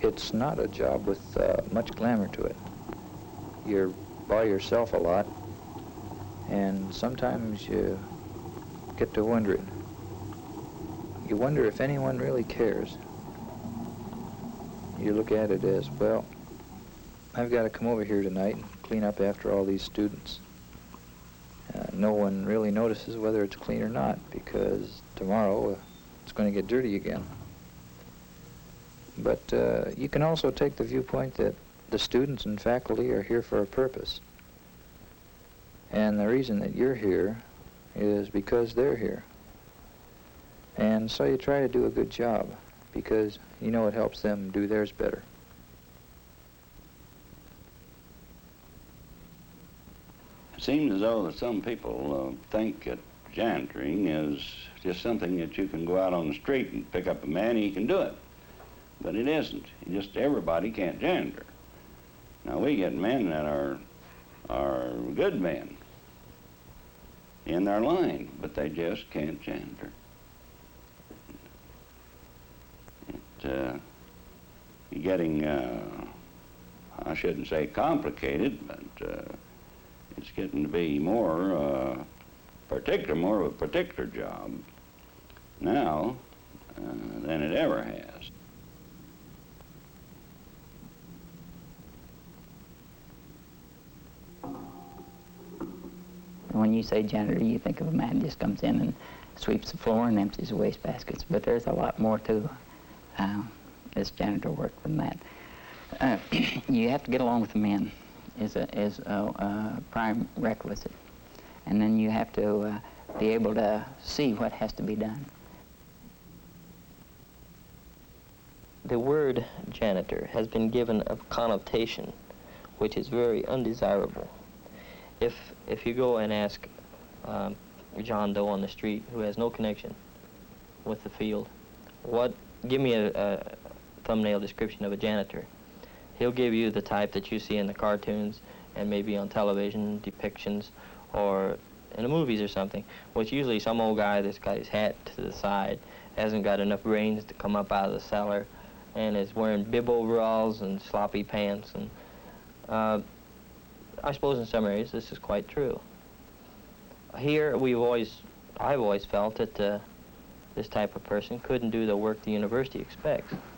it's not a job with much glamour to it. You're by yourself a lot, and sometimes you get to wondering. You wonder if anyone really cares. You look at it as, well, I've got to come over here tonight and clean up after all these students. No one really notices whether it's clean or not, because tomorrow it's going to get dirty again. But you can also take the viewpoint that the students and faculty are here for a purpose. And the reason that you're here is because they're here. And so you try to do a good job, because you know it helps them do theirs better. It seems as though that some people think that janitoring is just something that you can go out on the street and pick up a man and he can do it. But it isn't. Just everybody can't janitor. Now we get men that are good men in their line, but they just can't janitor. It's getting, I shouldn't say complicated, but it's getting to be more of a particular job now than it ever has. When you say janitor, you think of a man who just comes in and sweeps the floor and empties the waste baskets, but there's a lot more to this janitor work than that. You have to get along with the men is a prime requisite, and then you have to be able to see what has to be done. The word janitor has been given a connotation which is very undesirable. If you go and ask John Doe on the street, who has no connection with the field, give me a thumbnail description of a janitor. He'll give you the type that you see in the cartoons and maybe on television depictions or in the movies or something, which usually some old guy that's got his hat to the side, hasn't got enough brains to come up out of the cellar, and is wearing bib overalls and sloppy pants. And I suppose in some areas this is quite true. Here I've always felt that this type of person couldn't do the work the university expects.